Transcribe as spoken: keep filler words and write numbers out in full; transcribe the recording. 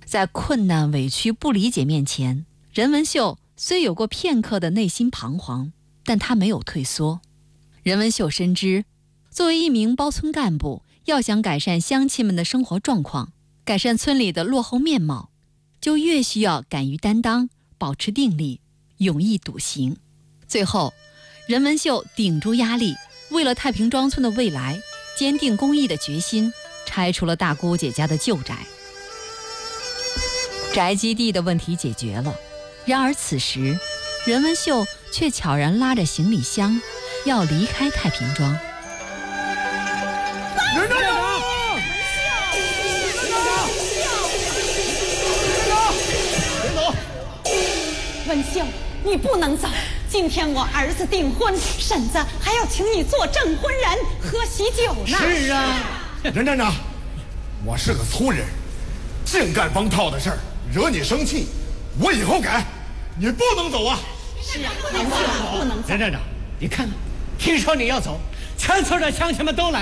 在困难、委屈、不理解面前，任文秀虽有过片刻的内心彷徨，但他没有退缩。任文秀深知，作为一名包村干部，要想改善乡亲们的生活状况，改善村里的落后面貌，就越需要敢于担当，保持定力，勇毅笃行。最后，任文秀顶住压力，为了太平庄村的未来，坚定公益的决心，拆除了大姑姐家的旧宅。宅基地的问题解决了，然而此时，任文秀却悄然拉着行李箱，要离开太平庄。 任站长！别走！ 文秀，你不能走。今天我儿子订婚，婶子还要请你做证婚人，喝喜酒呢。 是啊， 任站长，我是个粗人，净干帮套的事儿，惹你生气，我以后改。你不能走啊！ 是啊，文秀不能走。 任站长，你看看，听说你要走，全村的乡亲们都来。